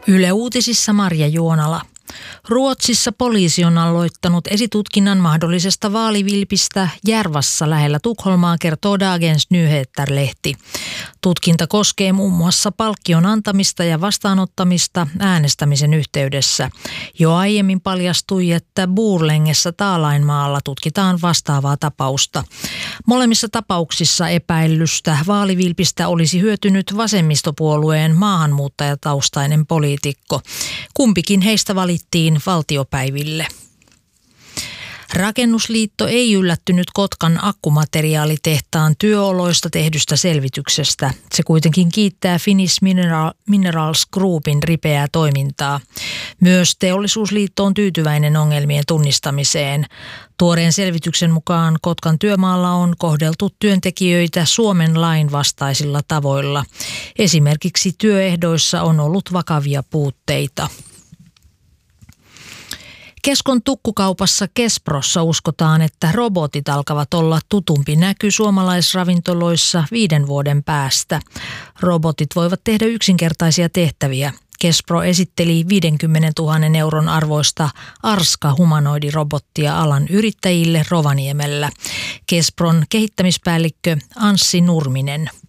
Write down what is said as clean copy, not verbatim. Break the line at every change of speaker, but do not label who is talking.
Yle Uutisissa Marja Juonala. Ruotsissa poliisi on aloittanut esitutkinnan mahdollisesta vaalivilpistä Järvassa lähellä Tukholmaa, kertoo Dagens Nyheter-lehti. Tutkinta koskee muun muassa palkkion antamista ja vastaanottamista äänestämisen yhteydessä. Jo aiemmin paljastui, että Borlängessä Taalainmaalla tutkitaan vastaavaa tapausta. Molemmissa tapauksissa epäillystä vaalivilpistä olisi hyötynyt vasemmistopuolueen maahanmuuttajataustainen poliitikko. Kumpikin heistä valittiin valtiopäiville. Rakennusliitto ei yllättynyt Kotkan akkumateriaalitehtaan työoloista tehdystä selvityksestä. Se kuitenkin kiittää Finnish Minerals Groupin ripeää toimintaa. Myös Teollisuusliitto on tyytyväinen ongelmien tunnistamiseen. Tuoreen selvityksen mukaan Kotkan työmaalla on kohdeltu työntekijöitä Suomen lain vastaisilla tavoilla. Esimerkiksi työehdoissa on ollut vakavia puutteita. Keskon tukkukaupassa Kesprossa uskotaan, että robotit alkavat olla tutumpi näky suomalaisravintoloissa 5 vuoden päästä. Robotit voivat tehdä yksinkertaisia tehtäviä. Kespro esitteli 50 000 euron arvoista Arska-humanoidirobottia alan yrittäjille Rovaniemellä. Kespron kehittämispäällikkö Anssi Nurminen.